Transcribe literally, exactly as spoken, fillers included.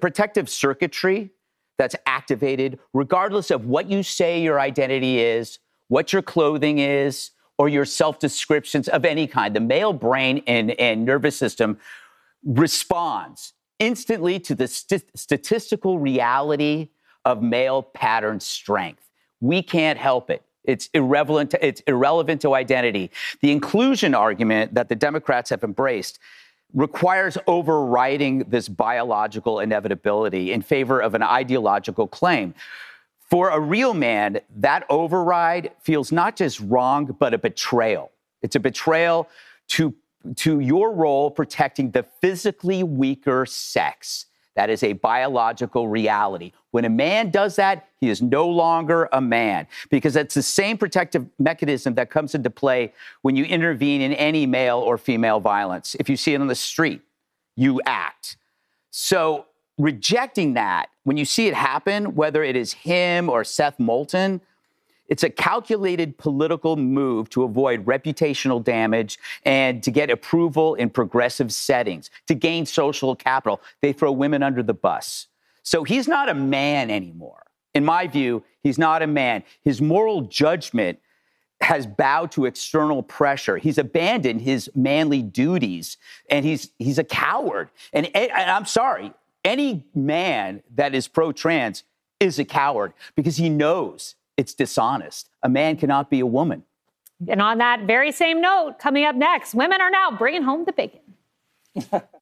protective circuitry that's activated regardless of what you say your identity is, what your clothing is, or your self-descriptions of any kind. The male brain and, and nervous system responds instantly to the st- statistical reality of male pattern strength. We can't help it. It's irrelevant to, it's irrelevant to identity. The inclusion argument that the Democrats have embraced requires overriding this biological inevitability in favor of an ideological claim. For a real man, that override feels not just wrong, but a betrayal. It's a betrayal to, to your role protecting the physically weaker sex. That is a biological reality. When a man does that, he is no longer a man, because it's the same protective mechanism that comes into play when you intervene in any male or female violence. If you see it on the street, you act. So rejecting that, when you see it happen, whether it is him or Seth Moulton, it's a calculated political move to avoid reputational damage and to get approval in progressive settings, to gain social capital. They throw women under the bus. So he's not a man anymore. In my view, he's not a man. His moral judgment has bowed to external pressure. He's abandoned his manly duties, and he's he's a coward. And, and I'm sorry, any man that is pro-trans is a coward because he knows it's dishonest. A man cannot be a woman. And on that very same note, coming up next, women are now bringing home the bacon.